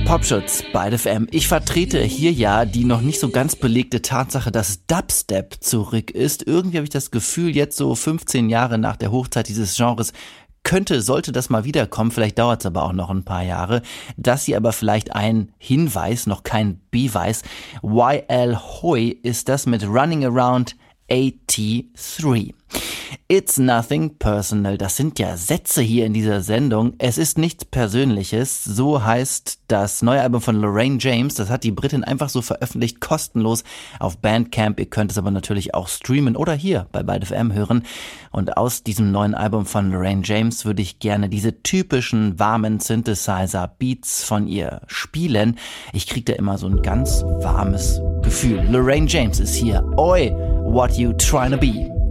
Popschutz bei FM. Ich vertrete hier ja die noch nicht so ganz belegte Tatsache, dass Dubstep zurück ist. Irgendwie habe ich das Gefühl, jetzt so 15 Jahre nach der Hochzeit dieses Genres, sollte das mal wiederkommen, vielleicht dauert es aber auch noch ein paar Jahre. Das hier aber vielleicht ein Hinweis, noch kein Beweis. YL Hoi ist das mit Running Around 83. It's nothing personal. Das sind ja Sätze hier in dieser Sendung. Es ist nichts Persönliches. So heißt das neue Album von Lorraine James. Das hat die Britin einfach so veröffentlicht, kostenlos auf Bandcamp. Ihr könnt es aber natürlich auch streamen oder hier bei ByteFM hören. Und aus diesem neuen Album von Lorraine James würde ich gerne diese typischen warmen Synthesizer-Beats von ihr spielen. Ich kriege da immer so ein ganz warmes Gefühl. Lorraine James ist hier. Oi, what you trying to be?